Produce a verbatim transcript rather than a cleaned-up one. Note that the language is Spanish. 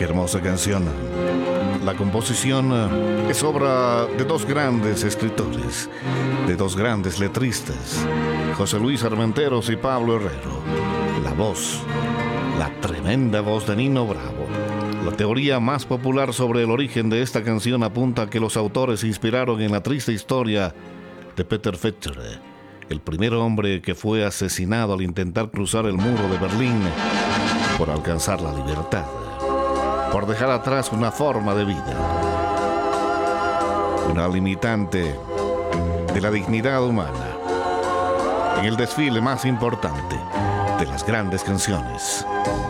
Qué hermosa canción. La composición eh, es obra de dos grandes escritores, de dos grandes letristas, José Luis Armenteros y Pablo Herrero. La voz, la tremenda voz de Nino Bravo. La teoría más popular sobre el origen de esta canción apunta a que los autores se inspiraron en la triste historia de Peter Fechter, el primer hombre que fue asesinado al intentar cruzar el muro de Berlín por alcanzar la libertad, por dejar atrás una forma de vida, una limitante de la dignidad humana, en el desfile más importante de las grandes canciones.